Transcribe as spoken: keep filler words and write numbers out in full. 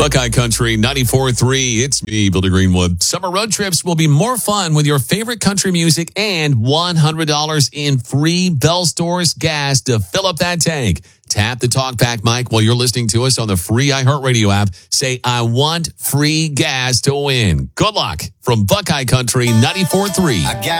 Buckeye Country ninety-four point three. It's me, Bill Greenwood. Summer road trips will be more fun with your favorite country music and one hundred dollars in free Bell Stores gas to fill up that tank. Tap the talkback mic while you're listening to us on the free iHeartRadio app. Say, I want free gas to win. Good luck from Buckeye Country ninety-four point three.